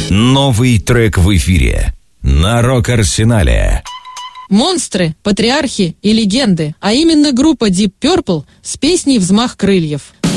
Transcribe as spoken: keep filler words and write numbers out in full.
Новый трек в эфире на Рок-Арсенале. Монстры, патриархи и легенды, а именно группа Deep Purple с песней «Взмах крыльев».